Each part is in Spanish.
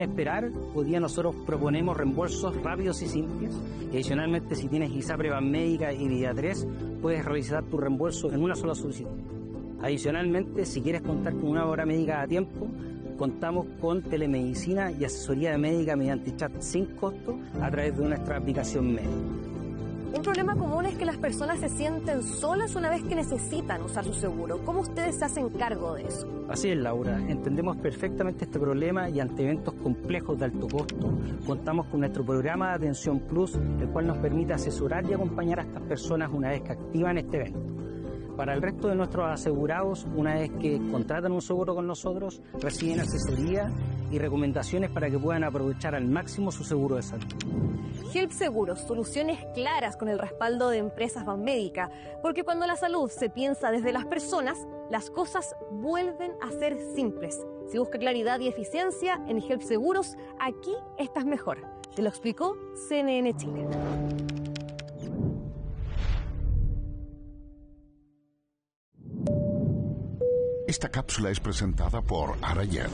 esperar, hoy día nosotros proponemos reembolsos rápidos y simples. Y adicionalmente, si tienes ISAPRE, Médica y Vida 3, puedes realizar tu reembolso en una sola solicitud. Adicionalmente, si quieres contar con una hora médica a tiempo, contamos con telemedicina y asesoría médica mediante chat sin costo a través de nuestra aplicación médica. Un problema común es que las personas se sienten solas una vez que necesitan usar su seguro. ¿Cómo ustedes se hacen cargo de eso? Así es, Laura. Entendemos perfectamente este problema y ante eventos complejos de alto costo, contamos con nuestro programa de Atención Plus, el cual nos permite asesorar y acompañar a estas personas una vez que activan este evento. Para el resto de nuestros asegurados, una vez que contratan un seguro con nosotros, reciben asesoría y recomendaciones para que puedan aprovechar al máximo su seguro de salud. Help Seguros, soluciones claras con el respaldo de empresas Banmédica, porque cuando la salud se piensa desde las personas, las cosas vuelven a ser simples. Si busca claridad y eficiencia en Help Seguros, aquí estás mejor. Te lo explicó CNN Chile. Esta cápsula es presentada por Arayet.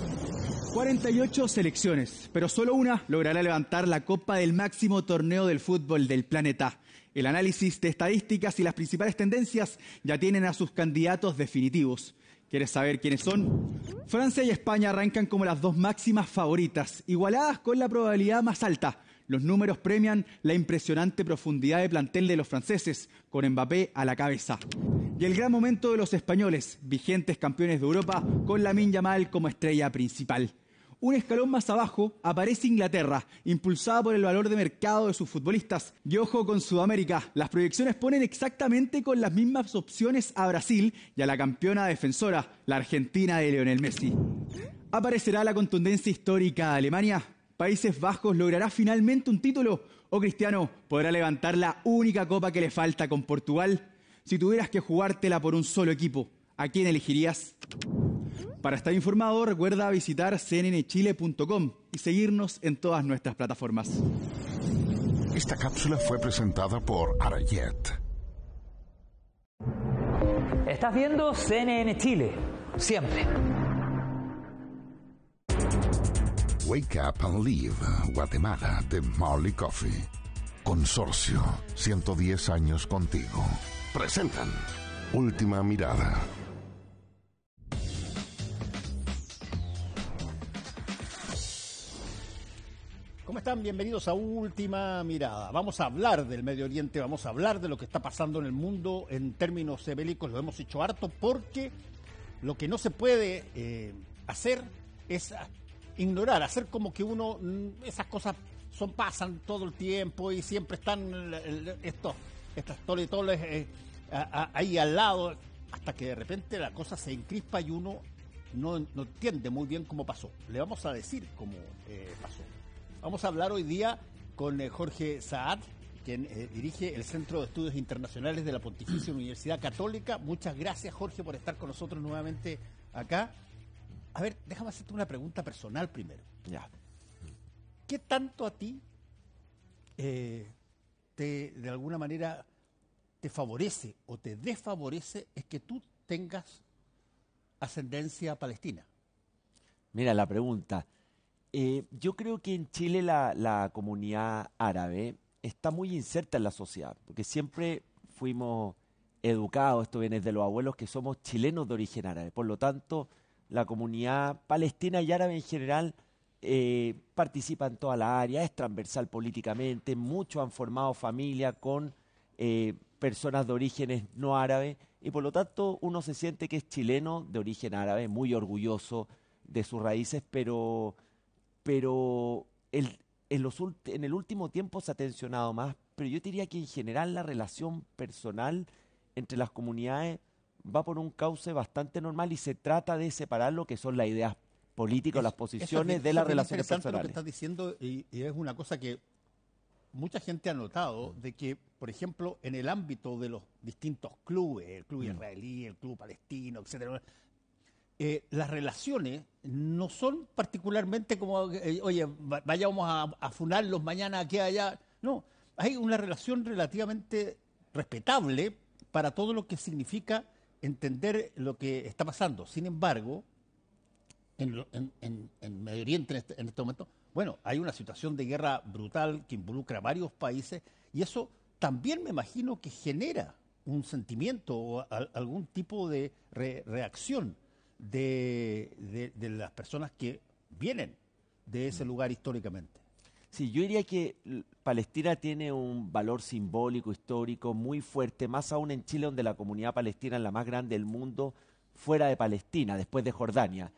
48 selecciones, pero solo una logrará levantar la copa del máximo torneo del fútbol del planeta. El análisis de estadísticas y las principales tendencias ya tienen a sus candidatos definitivos. ¿Quieres saber quiénes son? Francia y España arrancan como las dos máximas favoritas, igualadas con la probabilidad más alta. Los números premian la impresionante profundidad de plantel de los franceses, con Mbappé a la cabeza. Y el gran momento de los españoles, vigentes campeones de Europa, con Lamine Yamal como estrella principal. Un escalón más abajo aparece Inglaterra, impulsada por el valor de mercado de sus futbolistas. Y ojo con Sudamérica, las proyecciones ponen exactamente con las mismas opciones a Brasil y a la campeona defensora, la Argentina de Lionel Messi. ¿Aparecerá la contundencia histórica de Alemania? ¿Países Bajos logrará finalmente un título? ¿O Cristiano podrá levantar la única copa que le falta con Portugal? Si tuvieras que jugártela por un solo equipo, ¿a quién elegirías? Para estar informado, recuerda visitar cnnchile.com y seguirnos en todas nuestras plataformas. Esta cápsula fue presentada por Arayet. Estás viendo CNN Chile, siempre. Wake Up and Live, Guatemala, de Marley Coffee. Consorcio, 110 años contigo. Presentan Última Mirada. ¿Cómo están? Bienvenidos a Última Mirada. Vamos a hablar del Medio Oriente, vamos a hablar de lo que está pasando en el mundo en términos bélicos. Lo hemos hecho harto porque lo que no se puede hacer es ignorar, hacer como que uno, esas cosas pasan todo el tiempo y siempre están estas toletoles ahí al lado, hasta que de repente la cosa se encrispa y uno no entiende muy bien cómo pasó. Le vamos a decir cómo pasó. Vamos a hablar hoy día con Jorge Saad, quien dirige el Centro de Estudios Internacionales de la Pontificia Universidad Católica. Muchas gracias, Jorge, por estar con nosotros nuevamente acá. A ver, déjame hacerte una pregunta personal primero. Ya. ¿Qué tanto a ti de alguna manera te favorece o te desfavorece es que tú tengas ascendencia palestina? Mira la pregunta. Yo creo que en Chile la comunidad árabe está muy inserta en la sociedad, porque siempre fuimos educados, esto viene de los abuelos, que somos chilenos de origen árabe. Por lo tanto, la comunidad palestina y árabe en general participa en toda la área, es transversal políticamente, muchos han formado familia con personas de orígenes no árabes, y por lo tanto uno se siente que es chileno de origen árabe, muy orgulloso de sus raíces, pero en el último tiempo se ha tensionado más, pero yo diría que en general la relación personal entre las comunidades va por un cauce bastante normal y se trata de separar lo que son las ideas políticas, las posiciones de las relaciones personales. Lo que estás diciendo, y es una cosa que mucha gente ha notado, de que, por ejemplo, en el ámbito de los distintos clubes, el club israelí, el club palestino, etcétera, las relaciones no son particularmente como, oye, vayamos a funarlos mañana aquí allá. No, hay una relación relativamente respetable para todo lo que significa entender lo que está pasando. Sin embargo, en Medio Oriente en este momento? Bueno, hay una situación de guerra brutal que involucra a varios países y eso también me imagino que genera un sentimiento o algún tipo de reacción de las personas que vienen de ese lugar históricamente. Sí, yo diría que Palestina tiene un valor simbólico, histórico muy fuerte, más aún en Chile, donde la comunidad palestina es la más grande del mundo, fuera de Palestina, después de Jordania.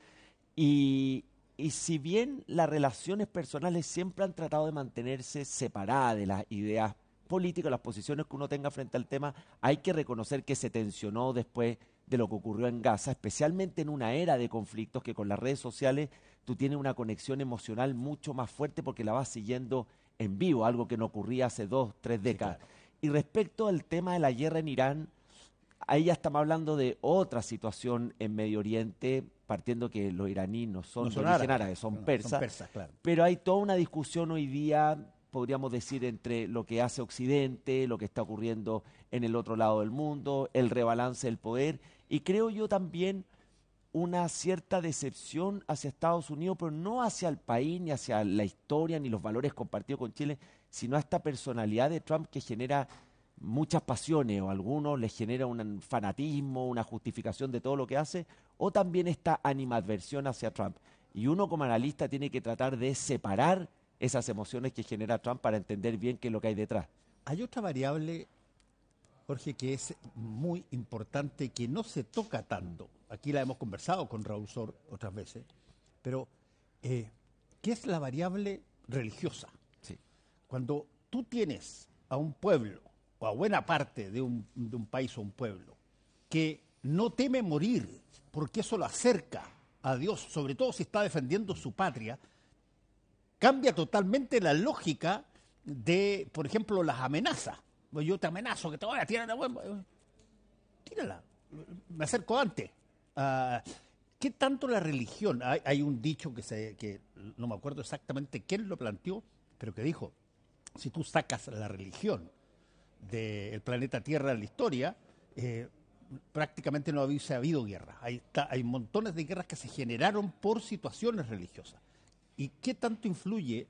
Y si bien las relaciones personales siempre han tratado de mantenerse separadas de las ideas políticas, las posiciones que uno tenga frente al tema, hay que reconocer que se tensionó después de lo que ocurrió en Gaza, especialmente en una era de conflictos que con las redes sociales tú tienes una conexión emocional mucho más fuerte porque la vas siguiendo en vivo, algo que no ocurría hace 2, 3 décadas. Sí, claro. Y respecto al tema de la guerra en Irán, ahí ya estamos hablando de otra situación en Medio Oriente, partiendo que los iraníes no son de origen árabe, son persas. Son persas, claro. Pero hay toda una discusión hoy día, podríamos decir, entre lo que hace Occidente, lo que está ocurriendo en el otro lado del mundo, el rebalance del poder, y creo yo también una cierta decepción hacia Estados Unidos, pero no hacia el país, ni hacia la historia, ni los valores compartidos con Chile, sino a esta personalidad de Trump que genera muchas pasiones, o a algunos les genera un fanatismo, una justificación de todo lo que hace, o también esta animadversión hacia Trump. Y uno como analista tiene que tratar de separar esas emociones que genera Trump para entender bien qué es lo que hay detrás. Hay otra variable, Jorge, que es muy importante, que no se toca tanto. Aquí la hemos conversado con Raúl Sor otras veces, pero ¿qué es la variable religiosa? Sí. Cuando tú tienes a un pueblo, o a buena parte de un país o un pueblo, que no teme morir, porque eso lo acerca a Dios, sobre todo si está defendiendo su patria, cambia totalmente la lógica de, por ejemplo, las amenazas. Yo te amenazo que te voy a tirar la bomba. Tírala, me acerco antes. ¿Qué tanto la religión? Hay un dicho que no me acuerdo exactamente quién lo planteó, pero que dijo, si tú sacas la religión del planeta Tierra en la historia, prácticamente no hubiese habido guerra. Hay montones de guerras que se generaron por situaciones religiosas. ¿Y qué tanto influye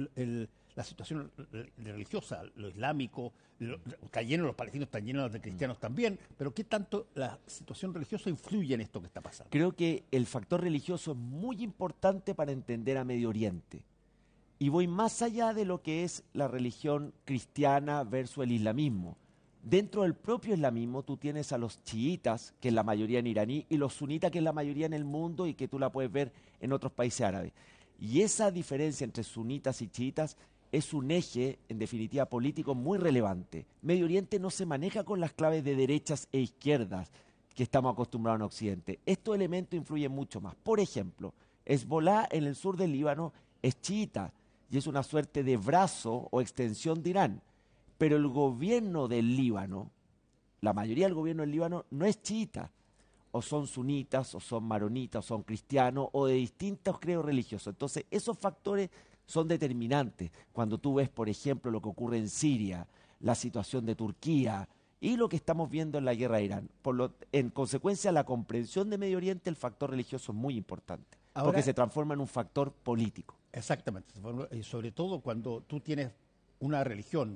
la situación religiosa, lo islámico? Está lleno, los palestinos están llenos de cristianos también, pero ¿qué tanto la situación religiosa influye en esto que está pasando? Creo que el factor religioso es muy importante para entender a Medio Oriente. Y voy más allá de lo que es la religión cristiana versus el islamismo. Dentro del propio islamismo tú tienes a los chiitas, que es la mayoría en iraní, y los sunitas, que es la mayoría en el mundo y que tú la puedes ver en otros países árabes. Y esa diferencia entre sunitas y chiitas es un eje, en definitiva, político muy relevante. Medio Oriente no se maneja con las claves de derechas e izquierdas que estamos acostumbrados en Occidente. Estos elementos influyen mucho más. Por ejemplo, Hezbollah en el sur del Líbano es chiita y es una suerte de brazo o extensión de Irán. Pero el gobierno del Líbano, la mayoría del gobierno del Líbano no es chiita. O son sunitas, o son maronitas, o son cristianos, o de distintos credos religiosos. Entonces, esos factores son determinantes. Cuando tú ves, por ejemplo, lo que ocurre en Siria, la situación de Turquía y lo que estamos viendo en la guerra de Irán. En consecuencia, la comprensión de Medio Oriente, el factor religioso es muy importante, porque se transforma en un factor político. Exactamente, y sobre todo cuando tú tienes una religión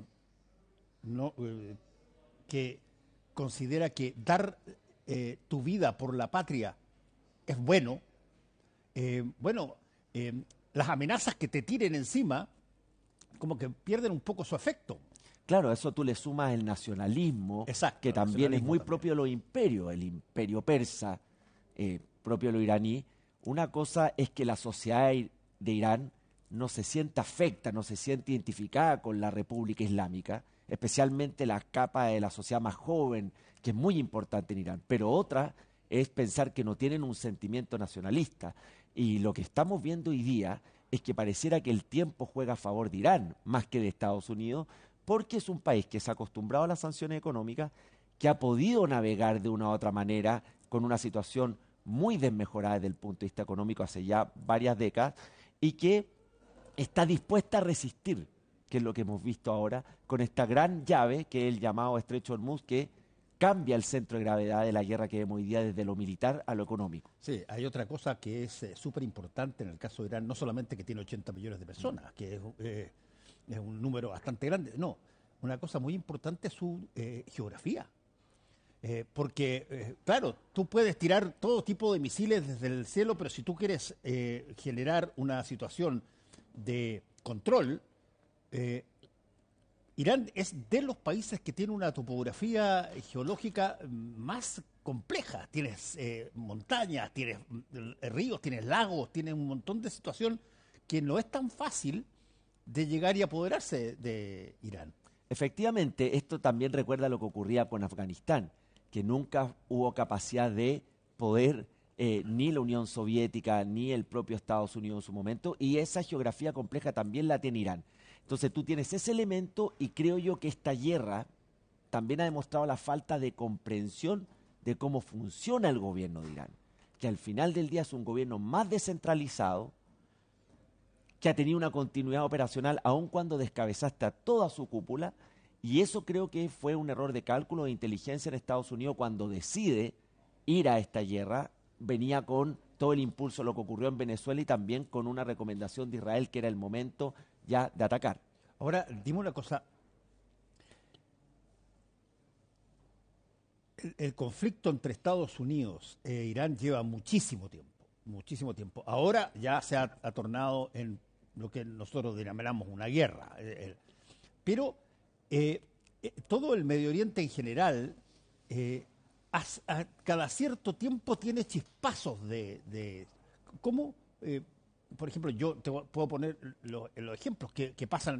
que considera que dar tu vida por la patria es bueno, las amenazas que te tiren encima como que pierden un poco su efecto. Claro, a eso tú le sumas el nacionalismo, exacto, que también es muy propio de los imperios, el imperio persa, propio de lo iraní. Una cosa es que la sociedad de Irán no se siente afecta, no se siente identificada con la República Islámica, especialmente la capa de la sociedad más joven, que es muy importante en Irán. Pero otra es pensar que no tienen un sentimiento nacionalista. Y lo que estamos viendo hoy día es que pareciera que el tiempo juega a favor de Irán, más que de Estados Unidos, porque es un país que se ha acostumbrado a las sanciones económicas, que ha podido navegar de una u otra manera con una situación muy desmejorada desde el punto de vista económico hace ya varias décadas, y que está dispuesta a resistir, que es lo que hemos visto ahora, con esta gran llave que es el llamado Estrecho de Hormuz, que cambia el centro de gravedad de la guerra que vemos hoy día desde lo militar a lo económico. Sí, hay otra cosa que es súper importante en el caso de Irán, no solamente que tiene 80 millones de personas, que es un número bastante grande, no, una cosa muy importante es su geografía. Porque, claro, tú puedes tirar todo tipo de misiles desde el cielo, pero si tú quieres generar una situación de control, Irán es de los países que tiene una topografía geológica más compleja. Tienes montañas, tienes ríos, tienes lagos, tienes un montón de situación que no es tan fácil de llegar y apoderarse de Irán. Efectivamente, esto también recuerda lo que ocurría con Afganistán, que nunca hubo capacidad de poder ni la Unión Soviética ni el propio Estados Unidos en su momento, y esa geografía compleja también la tiene Irán. Entonces tú tienes ese elemento y creo yo que esta guerra también ha demostrado la falta de comprensión de cómo funciona el gobierno de Irán, que al final del día es un gobierno más descentralizado, que ha tenido una continuidad operacional aun cuando descabezaste a toda su cúpula, y eso creo que fue un error de cálculo de inteligencia en Estados Unidos cuando decide ir a esta guerra. Venía con todo el impulso de lo que ocurrió en Venezuela y también con una recomendación de Israel que era el momento ya de atacar. Ahora, dime una cosa. El conflicto entre Estados Unidos e Irán lleva muchísimo tiempo. Ahora ya se ha tornado en lo que nosotros denominamos una guerra. Pero todo el Medio Oriente en general, a cada cierto tiempo tiene chispazos de ¿cómo? Por ejemplo, yo te puedo poner los ejemplos que pasan.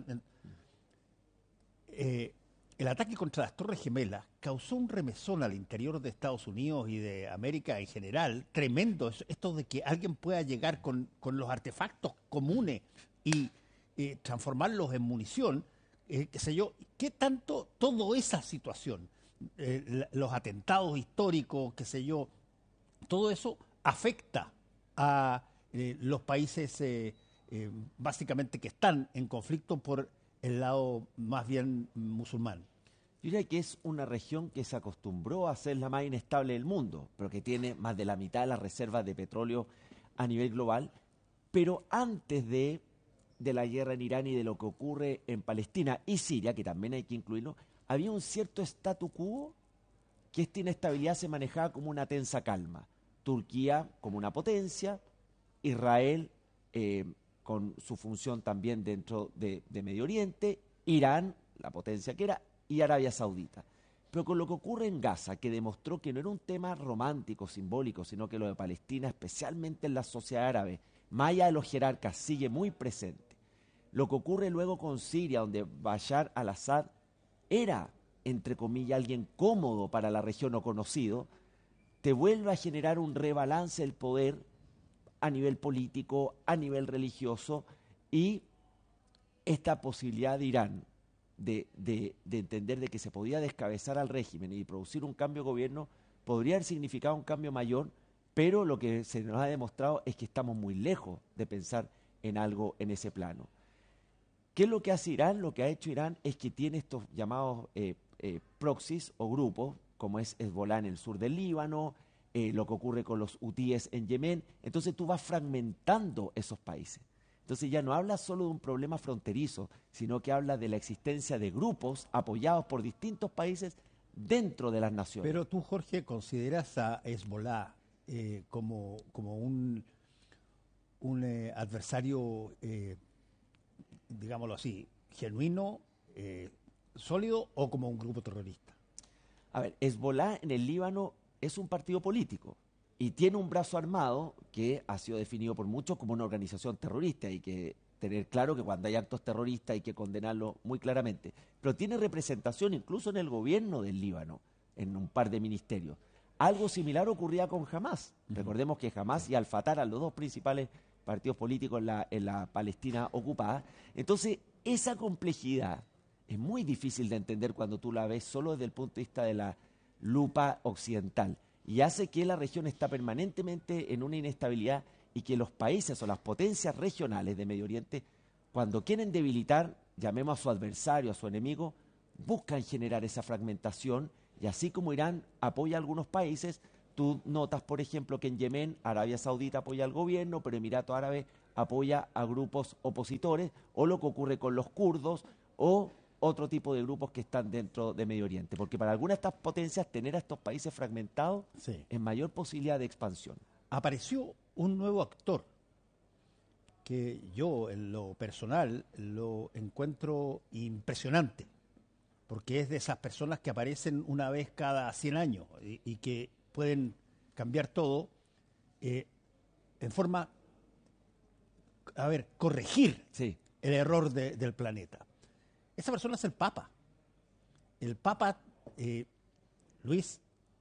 El ataque contra las Torres Gemelas causó un remesón al interior de Estados Unidos y de América en general, tremendo. Esto de que alguien pueda llegar con los artefactos comunes y transformarlos en munición, qué sé yo, ¿qué tanto toda esa situación, los atentados históricos, qué sé yo, todo eso afecta a los países básicamente que están en conflicto por el lado más bien musulmán? Yo diría que es una región que se acostumbró a ser la más inestable del mundo, pero que tiene más de la mitad de las reservas de petróleo a nivel global. Pero antes de la guerra en Irán y de lo que ocurre en Palestina y Siria, que también hay que incluirlo, había un cierto statu quo que esta inestabilidad se manejaba como una tensa calma. Turquía como una potencia, Israel con su función también dentro de Medio Oriente, Irán, la potencia que era, y Arabia Saudita. Pero con lo que ocurre en Gaza, que demostró que no era un tema romántico, simbólico, sino que lo de Palestina, especialmente en la sociedad árabe, más allá de los jerarcas, sigue muy presente. Lo que ocurre luego con Siria, donde Bashar al-Assad era, entre comillas, alguien cómodo para la región o conocido, te vuelve a generar un rebalance del poder a nivel político, a nivel religioso, y esta posibilidad de Irán de entender de que se podía descabezar al régimen y producir un cambio de gobierno podría haber significado un cambio mayor, pero lo que se nos ha demostrado es que estamos muy lejos de pensar en algo en ese plano. ¿Qué es lo que hace Irán? Lo que ha hecho Irán es que tiene estos llamados proxies o grupos, como es Hezbollah en el sur del Líbano, lo que ocurre con los hutíes en Yemen. Entonces tú vas fragmentando esos países. Entonces ya no habla solo de un problema fronterizo, sino que habla de la existencia de grupos apoyados por distintos países dentro de las naciones. Pero tú, Jorge, ¿consideras a Hezbollah como un adversario, digámoslo así, genuino, sólido, o como un grupo terrorista? A ver, Hezbollah en el Líbano es un partido político y tiene un brazo armado que ha sido definido por muchos como una organización terrorista. Hay que tener claro que cuando hay actos terroristas hay que condenarlo muy claramente. Pero tiene representación incluso en el gobierno del Líbano, en un par de ministerios. Algo similar ocurría con Hamás. Recordemos que Hamás y Al-Fatah eran los dos principales partidos políticos en la Palestina ocupada. Entonces, esa complejidad es muy difícil de entender cuando tú la ves solo desde el punto de vista de la lupa occidental, y hace que la región está permanentemente en una inestabilidad y que los países o las potencias regionales de Medio Oriente, cuando quieren debilitar, llamemos a su adversario, a su enemigo, buscan generar esa fragmentación Y así como Irán apoya a algunos países, tú notas, por ejemplo, que en Yemen Arabia Saudita apoya al gobierno, pero Emiratos Árabes apoya a grupos opositores, o lo que ocurre con los kurdos, o otro tipo de grupos que están dentro de Medio Oriente. Porque para algunas de estas potencias, tener a estos países fragmentados es mayor posibilidad de expansión. Apareció un nuevo actor que yo, en lo personal, lo encuentro impresionante, porque es de esas personas que aparecen una vez cada 100 años y que pueden cambiar todo en forma, corregir el error del planeta. Esa persona es el Papa. El Papa, Luis,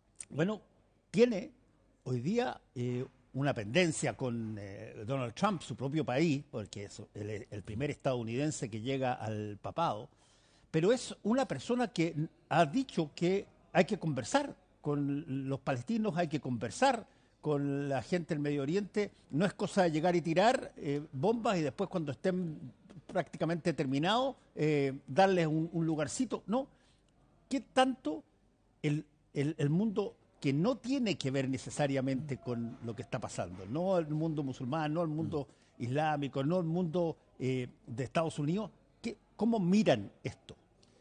tiene hoy día una pendencia con Donald Trump, su propio país, porque es el primer estadounidense que llega al papado, pero es una persona que ha dicho que hay que conversar con los palestinos, hay que conversar con la gente del Medio Oriente. No es cosa de llegar y tirar bombas y después, cuando estén prácticamente terminados, darles un lugarcito. No. ¿Qué tanto el mundo que no tiene que ver necesariamente con lo que está pasando, no el mundo musulmán, no el mundo islámico, no el mundo de Estados Unidos, cómo miran esto?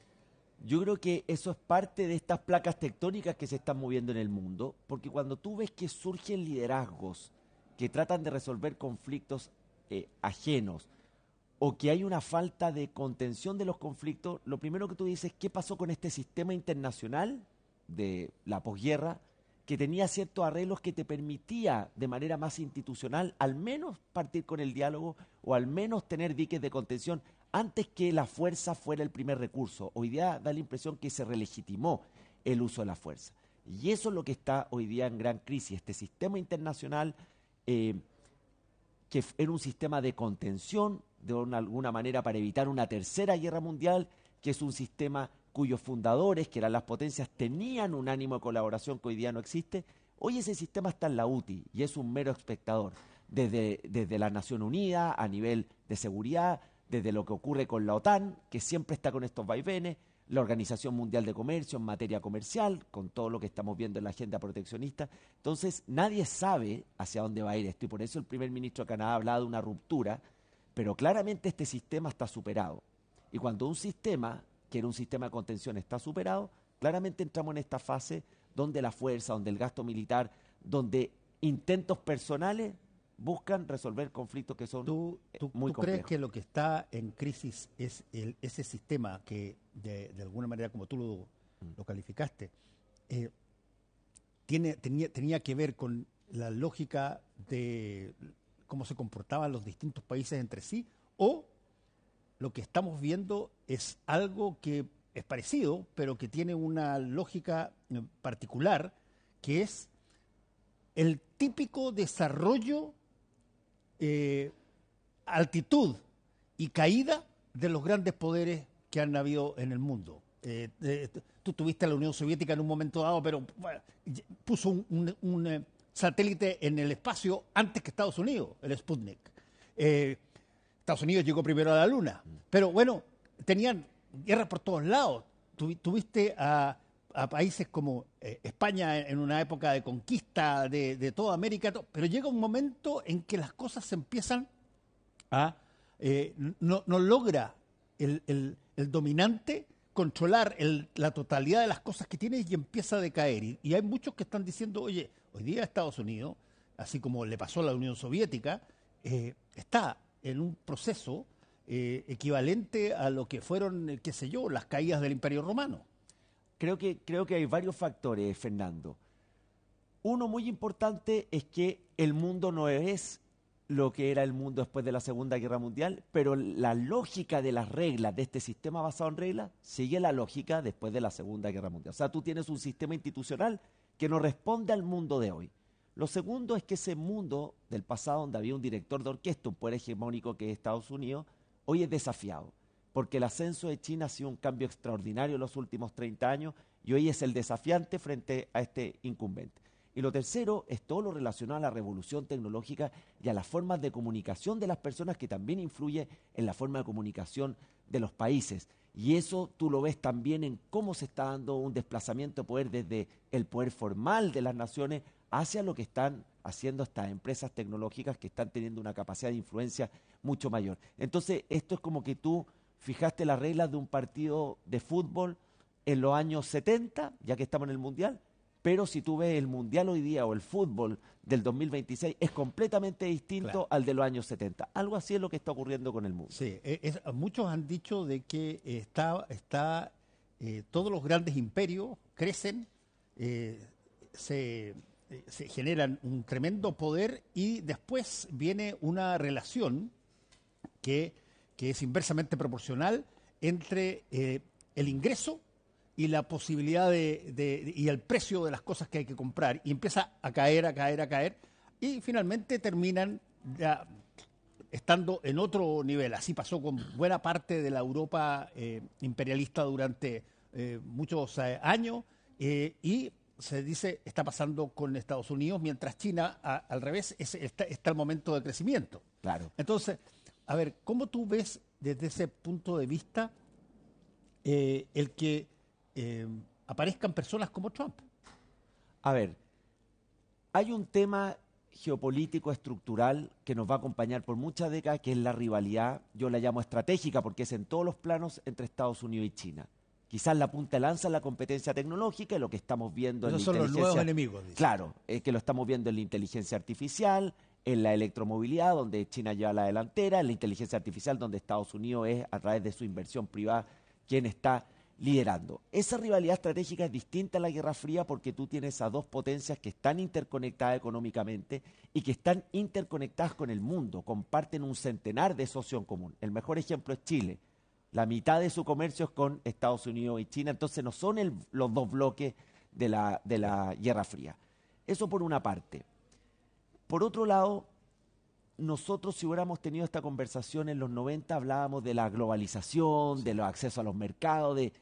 Yo creo que eso es parte de estas placas tectónicas que se están moviendo en el mundo, porque cuando tú ves que surgen liderazgos que tratan de resolver conflictos ajenos, o que hay una falta de contención de los conflictos, lo primero que tú dices, ¿qué pasó con este sistema internacional de la posguerra, que tenía ciertos arreglos que te permitía de manera más institucional al menos partir con el diálogo, o al menos tener diques de contención antes que la fuerza fuera el primer recurso? Hoy día da la impresión que se relegitimó el uso de la fuerza. Y eso es lo que está hoy día en gran crisis. Este sistema internacional, que era un sistema de contención, de alguna manera para evitar una tercera guerra mundial, que es un sistema cuyos fundadores, que eran las potencias, tenían un ánimo de colaboración que hoy día no existe. Hoy ese sistema está en la UTI y es un mero espectador. Desde la Nación Unida, a nivel de seguridad, desde lo que ocurre con la OTAN, que siempre está con estos vaivenes, la Organización Mundial de Comercio en materia comercial, con todo lo que estamos viendo en la agenda proteccionista. Entonces, nadie sabe hacia dónde va a ir esto, y por eso el primer ministro de Canadá ha hablado de una ruptura, pero claramente este sistema está superado. Y cuando un sistema, que era un sistema de contención, está superado, claramente entramos en esta fase donde la fuerza, donde el gasto militar, donde intentos personales buscan resolver conflictos que son muy complejos. ¿Tú crees que lo que está en crisis es ese sistema que, de alguna manera, como tú lo calificaste, tenía que ver con la lógica de cómo se comportaban los distintos países entre sí, o lo que estamos viendo es algo que es parecido, pero que tiene una lógica particular, que es el típico desarrollo, altitud y caída de los grandes poderes que han habido en el mundo? Tú tuviste a la Unión Soviética en un momento dado, pero puso un satélite en el espacio antes que Estados Unidos, el Sputnik. Estados Unidos llegó primero a la Luna, pero tenían guerras por todos lados. Tuviste a países como España en una época de conquista de toda América, pero llega un momento en que las cosas se empiezan a... no logra el dominante controlar la totalidad de las cosas que tiene, y empieza a decaer. Y hay muchos que están diciendo, oye, hoy día Estados Unidos, así como le pasó a la Unión Soviética, está en un proceso equivalente a lo que fueron, las caídas del Imperio Romano. Creo que hay varios factores, Fernando. Uno muy importante es que el mundo no es lo que era el mundo después de la Segunda Guerra Mundial, pero la lógica de las reglas de este sistema basado en reglas sigue la lógica después de la Segunda Guerra Mundial. O sea, tú tienes un sistema institucional que no responde al mundo de hoy. Lo segundo es que ese mundo del pasado, donde había un director de orquesta, un poder hegemónico que es Estados Unidos, hoy es desafiado, porque el ascenso de China ha sido un cambio extraordinario en los últimos 30 años, y hoy es el desafiante frente a este incumbente. Y lo tercero es todo lo relacionado a la revolución tecnológica y a las formas de comunicación de las personas, que también influye en la forma de comunicación de los países. Y eso tú lo ves también en cómo se está dando un desplazamiento de poder desde el poder formal de las naciones hacia lo que están haciendo estas empresas tecnológicas que están teniendo una capacidad de influencia mucho mayor. Entonces, esto es como que tú fijaste las reglas de un partido de fútbol en los años 70, ya que estamos en el Mundial, pero si tú ves el Mundial hoy día o el fútbol del 2026, es completamente distinto al de los años 70. Algo así es lo que está ocurriendo con el mundo. Sí, muchos han dicho de que todos los grandes imperios crecen, se generan un tremendo poder y después viene una relación que es inversamente proporcional entre el ingreso y la posibilidad y el precio de las cosas que hay que comprar, y empieza a caer, y finalmente terminan ya estando en otro nivel. Así pasó con buena parte de la Europa imperialista durante muchos años, y se dice está pasando con Estados Unidos, mientras China, al revés, está el momento de crecimiento. Claro. Entonces, a ver, ¿cómo tú ves desde ese punto de vista el que aparezcan personas como Trump? A ver, hay un tema geopolítico estructural que nos va a acompañar por muchas décadas, que es la rivalidad, yo la llamo estratégica porque es en todos los planos entre Estados Unidos y China. Quizás la punta de lanza es la competencia tecnológica, lo que estamos viendo en la inteligencia. Esos son los nuevos enemigos, dice. Claro, que lo estamos viendo en la inteligencia artificial, en la electromovilidad, donde China lleva la delantera, en la inteligencia artificial, donde Estados Unidos es, a través de su inversión privada, quien está liderando. Esa rivalidad estratégica es distinta a la Guerra Fría porque tú tienes a dos potencias que están interconectadas económicamente y que están interconectadas con el mundo, comparten un centenar de socios en común. El mejor ejemplo es Chile. La mitad de su comercio es con Estados Unidos y China, entonces no son los dos bloques de la Guerra Fría. Eso por una parte. Por otro lado, nosotros si hubiéramos tenido esta conversación en los 90 hablábamos de la globalización, de los accesos a los mercados, de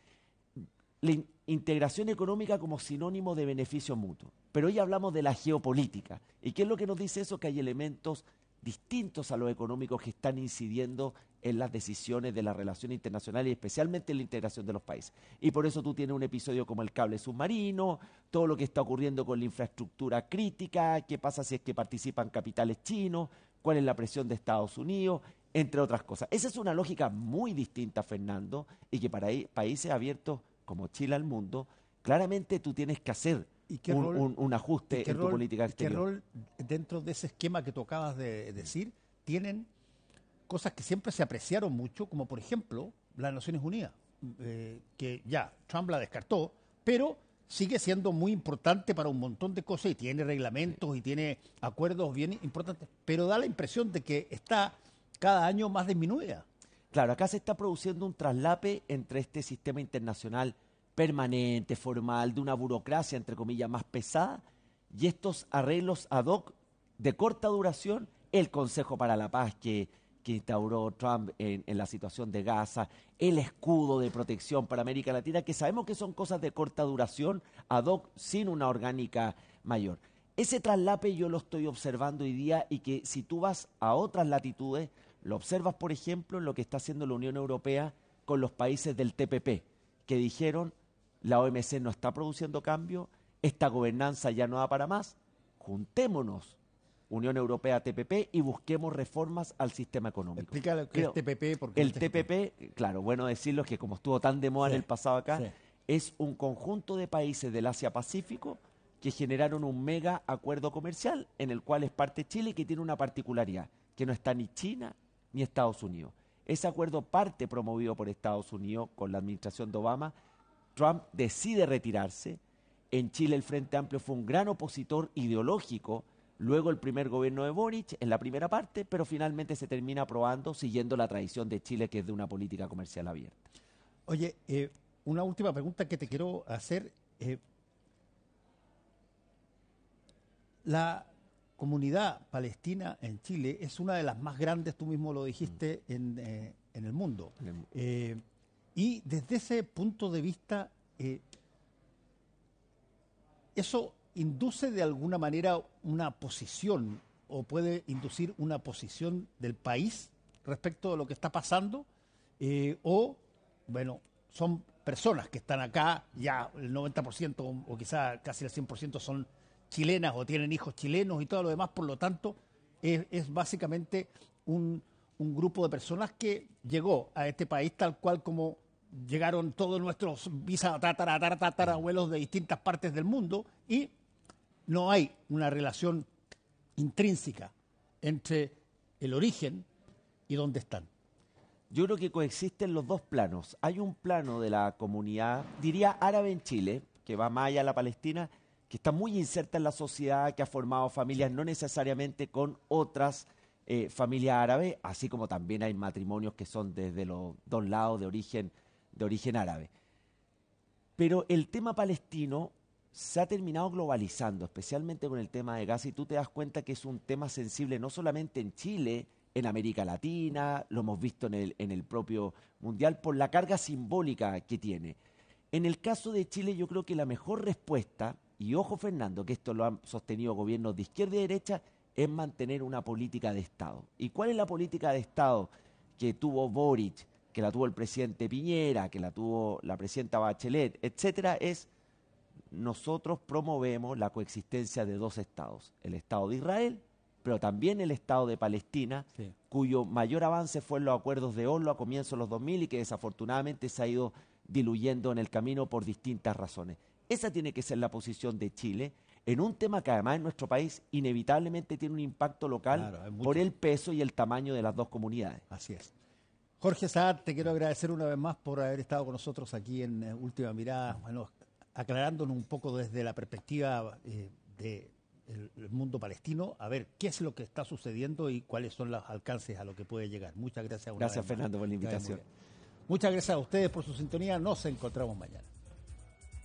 la integración económica como sinónimo de beneficio mutuo. Pero hoy hablamos de la geopolítica. ¿Y qué es lo que nos dice eso? Que hay elementos distintos a los económicos que están incidiendo en las decisiones de las relaciones internacionales y especialmente en la integración de los países. Y por eso tú tienes un episodio como el cable submarino, todo lo que está ocurriendo con la infraestructura crítica, qué pasa si es que participan capitales chinos, cuál es la presión de Estados Unidos, entre otras cosas. Esa es una lógica muy distinta, Fernando, y que para países abiertos como Chile al mundo, claramente tú tienes que hacer un ajuste en tu política exterior. ¿Qué rol dentro de ese esquema que tú acabas de decir tienen cosas que siempre se apreciaron mucho, como por ejemplo las Naciones Unidas, que ya Trump la descartó, pero sigue siendo muy importante para un montón de cosas y tiene reglamentos y tiene acuerdos bien importantes, pero da la impresión de que está cada año más disminuida. Claro, acá se está produciendo un traslape entre este sistema internacional permanente, formal, de una burocracia, entre comillas, más pesada, y estos arreglos ad hoc de corta duración, el Consejo para la Paz que instauró Trump en la situación de Gaza, el escudo de protección para América Latina, que sabemos que son cosas de corta duración, ad hoc, sin una orgánica mayor. Ese traslape yo lo estoy observando hoy día y que si tú vas a otras latitudes, lo observas, por ejemplo, en lo que está haciendo la Unión Europea con los países del TPP, que dijeron, la OMC no está produciendo cambio, esta gobernanza ya no da para más, juntémonos, Unión Europea, TPP, y busquemos reformas al sistema económico. Explica lo que es TPP. Porque el TPP, claro, bueno decirlo, es que como estuvo tan de moda en el pasado acá, es un conjunto de países del Asia-Pacífico que generaron un mega acuerdo comercial en el cual es parte Chile y que tiene una particularidad, que no está ni China ni Estados Unidos. Ese acuerdo parte promovido por Estados Unidos con la administración de Obama. Trump decide retirarse. En Chile el Frente Amplio fue un gran opositor ideológico, luego el primer gobierno de Boric en la primera parte, pero finalmente se termina aprobando siguiendo la tradición de Chile, que es de una política comercial abierta. Oye, una última pregunta que te quiero hacer. La comunidad palestina en Chile es una de las más grandes, tú mismo lo dijiste, en el mundo. Y desde ese punto de vista, ¿eso induce de alguna manera una posición o puede inducir una posición del país respecto de lo que está pasando? ¿O bueno, son personas que están acá, ya el 90% o quizá casi el 100% son chilenas o tienen hijos chilenos y todo lo demás, por lo tanto, es básicamente un grupo de personas que llegó a este país tal cual como llegaron todos nuestros tatarabuelos de distintas partes del mundo, y no hay una relación intrínseca entre el origen y dónde están. Yo creo que coexisten los dos planos. Hay un plano de la comunidad, diría árabe en Chile, que va más allá de la Palestina, que está muy inserta en la sociedad, que ha formado familias no necesariamente con otras familias árabes, así como también hay matrimonios que son desde los dos lados de origen árabe. Pero el tema palestino se ha terminado globalizando, especialmente con el tema de Gaza, y tú te das cuenta que es un tema sensible no solamente en Chile, en América Latina, lo hemos visto en el propio Mundial, por la carga simbólica que tiene. En el caso de Chile, yo creo que la mejor respuesta, y ojo Fernando, que esto lo han sostenido gobiernos de izquierda y derecha, es mantener una política de Estado. ¿Y cuál es la política de Estado que tuvo Boric, que la tuvo el presidente Piñera, que la tuvo la presidenta Bachelet, etcétera? Es: nosotros promovemos la coexistencia de dos estados, el Estado de Israel, pero también el Estado de Palestina, sí, cuyo mayor avance fue en los acuerdos de Oslo a comienzos de los 2000 y que desafortunadamente se ha ido diluyendo en el camino por distintas razones. Esa tiene que ser la posición de Chile en un tema que además en nuestro país inevitablemente tiene un impacto local, claro, por el peso y el tamaño de las dos comunidades. Así es. Jorge Saad, te quiero agradecer una vez más por haber estado con nosotros aquí en Última Mirada, bueno, aclarándonos un poco desde la perspectiva del mundo palestino, a ver qué es lo que está sucediendo y cuáles son los alcances a lo que puede llegar. Muchas gracias. Gracias, Fernando, por la invitación. Muchas gracias a ustedes por su sintonía. Nos encontramos mañana.